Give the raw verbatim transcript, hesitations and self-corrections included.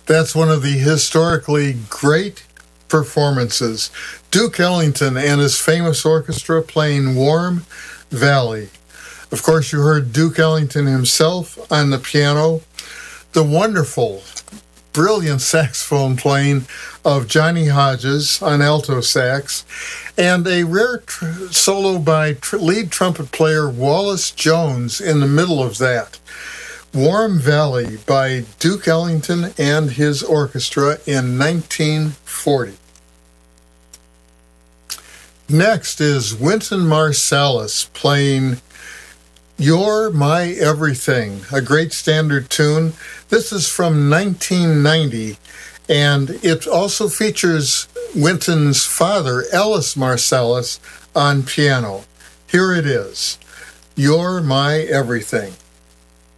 That's one of the historically great performances. Duke Ellington and his famous orchestra playing Warm Valley. Of course, you heard Duke Ellington himself on the piano, the wonderful, brilliant saxophone playing of Johnny Hodges on alto sax, and a rare tr- solo by tr- lead trumpet player Wallace Jones in the middle of that. Warm Valley by Duke Ellington and his orchestra in nineteen forty. Next is Wynton Marsalis playing You're My Everything, a great standard tune. This is from nineteen ninety, and it also features Wynton's father, Ellis Marsalis, on piano. Here it is, You're My Everything.